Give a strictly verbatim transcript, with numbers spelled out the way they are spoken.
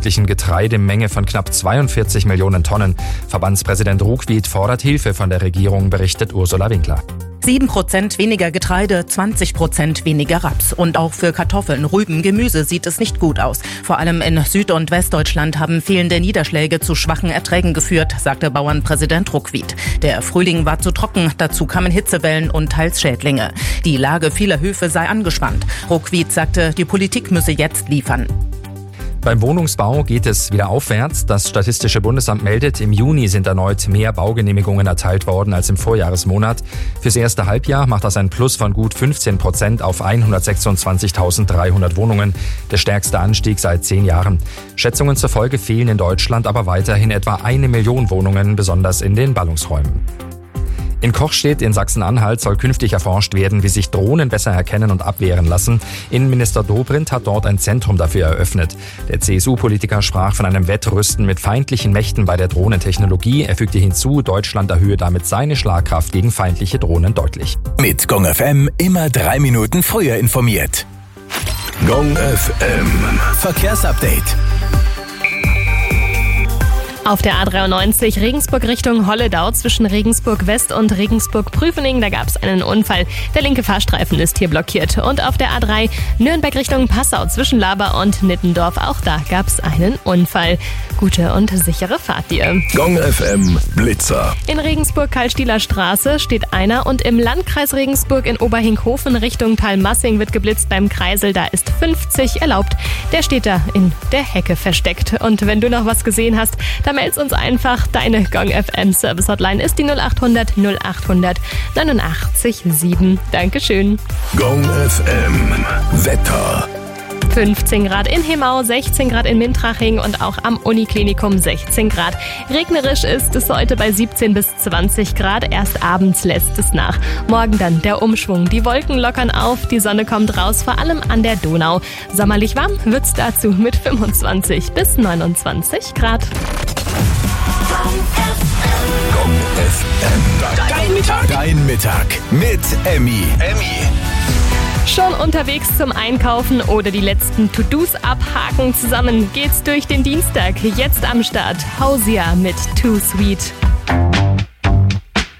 möglichen Getreidemenge von knapp zweiundvierzig Millionen Tonnen. Verbandspräsident Ruckwied fordert Hilfe von der Regierung, berichtet Ursula Winkler. sieben Prozent weniger Getreide, zwanzig Prozent weniger Raps. Und auch für Kartoffeln, Rüben, Gemüse sieht es nicht gut aus. Vor allem in Süd- und Westdeutschland haben fehlende Niederschläge zu schwachen Erträgen geführt, sagte Bauernpräsident Ruckwied. Der Frühling war zu trocken, dazu kamen Hitzewellen und teils Schädlinge. Die Lage vieler Höfe sei angespannt. Ruckwied sagte, die Politik müsse jetzt liefern. Beim Wohnungsbau geht es wieder aufwärts. Das Statistische Bundesamt meldet, im Juni sind erneut mehr Baugenehmigungen erteilt worden als im Vorjahresmonat. Fürs erste Halbjahr macht das ein Plus von gut fünfzehn Prozent auf hundertsechsundzwanzigtausenddreihundert Wohnungen. Der stärkste Anstieg seit zehn Jahren. Schätzungen zufolge fehlen in Deutschland aber weiterhin etwa eine Million Wohnungen, besonders in den Ballungsräumen. In Kochstedt in Sachsen-Anhalt soll künftig erforscht werden, wie sich Drohnen besser erkennen und abwehren lassen. Innenminister Dobrindt hat dort ein Zentrum dafür eröffnet. Der C S U-Politiker sprach von einem Wettrüsten mit feindlichen Mächten bei der Drohnentechnologie. Er fügte hinzu, Deutschland erhöhe damit seine Schlagkraft gegen feindliche Drohnen deutlich. Mit Gong F M immer drei Minuten früher informiert. Gong F M Verkehrsupdate. Auf der A dreiundneunzig Regensburg Richtung Holledau zwischen Regensburg West und Regensburg Prüfening, da gab es einen Unfall. Der linke Fahrstreifen ist hier blockiert. Und auf der A drei Nürnberg Richtung Passau zwischen Laber und Nittendorf, auch da gab es einen Unfall. Gute und sichere Fahrt dir. Gong F M Blitzer. In Regensburg Karlstieler Straße steht einer und im Landkreis Regensburg in Oberhinkhofen Richtung Talmassing wird geblitzt beim Kreisel. Da ist fünfzig erlaubt. Der steht da in der Hecke versteckt. Und wenn du noch was gesehen hast, dann meld's uns einfach. Deine Gong F M Service Hotline ist die null acht hundert null achthundert neunundachtzig sieben. Dankeschön. Gong F M Wetter. fünfzehn Grad in Hemau, sechzehn Grad in Mintraching und auch am Uniklinikum sechzehn Grad. Regnerisch ist es heute bei siebzehn bis zwanzig Grad. Erst abends lässt es nach. Morgen dann der Umschwung. Die Wolken lockern auf, die Sonne kommt raus, vor allem an der Donau. Sommerlich warm wird's dazu mit fünfundzwanzig bis neunundzwanzig Grad. Gong F M. Dein Mittag. Dein Mittag mit Emmy. Emmy. Schon unterwegs zum Einkaufen oder die letzten To-Dos abhaken? Zusammen geht's durch den Dienstag. Jetzt am Start Hausia mit Too Sweet.